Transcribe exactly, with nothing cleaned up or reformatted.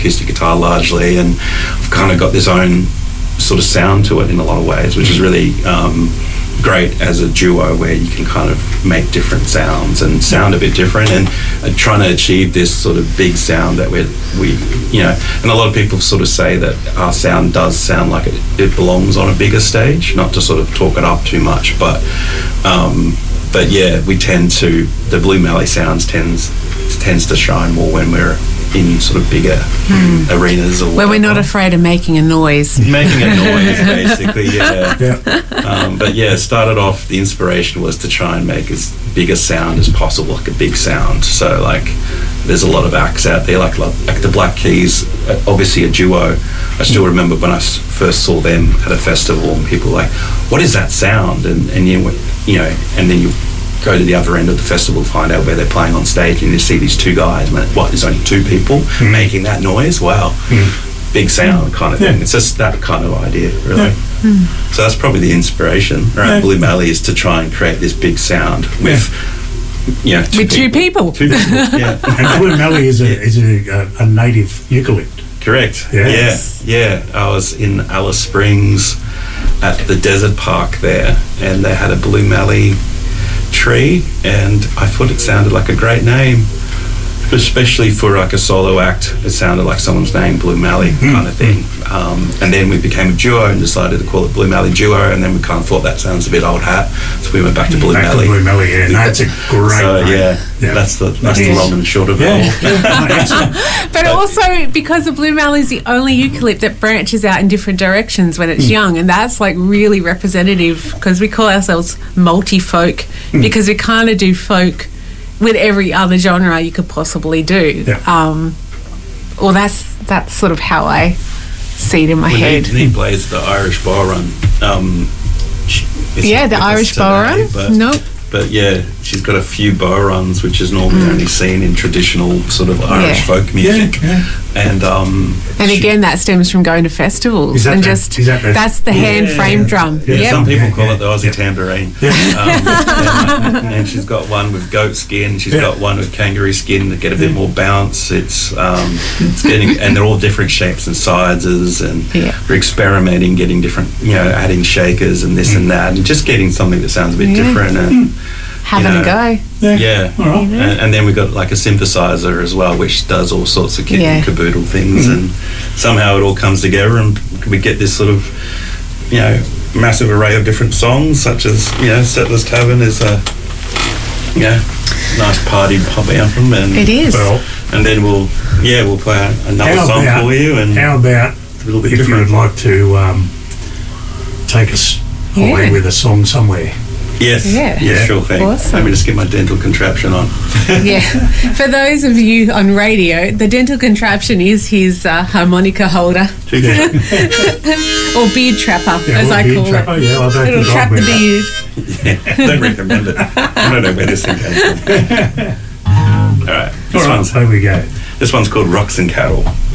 acoustic guitar largely, and I've kind of got this own sort of sound to it in a lot of ways, which is really um, great as a duo, where you can kind of make different sounds and sound a bit different, and uh, trying to achieve this sort of big sound that we're, we, you know, and a lot of people sort of say that our sound does sound like it, it belongs on a bigger stage, not to sort of talk it up too much, but um, but yeah, we tend to, the Blue Mallee sounds tends tends to shine more when we're in sort of bigger mm. arenas, or where we're not afraid of making a noise. Making a noise, basically, yeah. yeah. Um, but yeah, started off, the inspiration was to try and make as big a sound as possible, like a big sound. So like, there's a lot of acts out there, like like the Black Keys, obviously a duo. I still remember when I first saw them at a festival, and people were like, "What is that sound?" And and you you know, and then you go to the other end of the festival, find out where they're playing on stage, and you see these two guys. Man, what? There's only two people mm. making that noise. Wow, mm. big sound kind of thing. Yeah. It's just that kind of idea, really. Yeah. Mm. So that's probably the inspiration around yeah. Blue Mallee, is to try and create this big sound with. Yeah. You know, two with two people. Two people, yeah. And Blue Mallee is a is a, a native eucalypt. Correct. Yes. Yeah, yeah. I was in Alice Springs at the desert park there, and they had a Blue Mallee tree, and I thought it sounded like a great name, especially for like a solo act. It sounded like someone's name, Blue Mallee, mm. kind of thing. Um, and then we became a duo and decided to call it Blue Mallee Duo, and then we kind of thought that sounds a bit old hat, so we went back to Blue back Mallee. To Blue Mallee, yeah, no, it's a great so, name. Yeah, yeah, that's the that's the long and short of yeah. it all. But also, because the Blue Mallee is the only eucalypt that branches out in different directions when it's mm. young, and that's like really representative, because we call ourselves multi-folk, mm. because we kind of do folk with every other genre you could possibly do. Yeah. Um, well, that's that's sort of how I see it in my well, head. He, he plays the Irish bar run. Um, yeah, the Irish bar run. But, nope. But yeah, she's got a few bar runs, which is normally mm. only seen in traditional sort of Irish yeah. folk music. Yeah, yeah. And um, and again, that stems from going to festivals, that and the, just that the, that's the yeah, hand frame yeah. drum. Yeah, yep. some people yeah, call yeah. it the Aussie yeah. tambourine. Yeah. Um, and, and she's got one with goat skin. She's yeah. got one with kangaroo skin to get a bit more bounce. It's um, it's getting, and they're all different shapes and sizes, and yeah. we're experimenting, getting different, you know, adding shakers and this mm. and that, and just getting something that sounds a bit yeah. different. And having you know, a go. Yeah. Yeah. All right. And, and then we've got like a synthesizer as well, which does all sorts of kit Yeah. and caboodle things, Mm-hmm. and somehow it all comes together, and we get this sort of, you know, massive array of different songs, such as, you know, Settlers Tavern is a, you know, nice party pop anthem, and It is. Well, and then we'll, yeah, we'll play another how song about, for you, and how about a little bit if different. you would like to um, take us away Yeah. with a song somewhere? Yes, Yeah. yeah, sure thing. Awesome. Let me just get my dental contraption on. Yeah. For those of you on radio, the dental contraption is his uh, harmonica holder, Yeah. or beard trapper, Yeah, as well, I beard call trapper, it. yeah, I don't It'll think trap I'd the wear that. beard. Yeah, don't recommend it. I don't know where this thing came from. All right, this All right, one's there we go. this one's called Rocks and Cattle.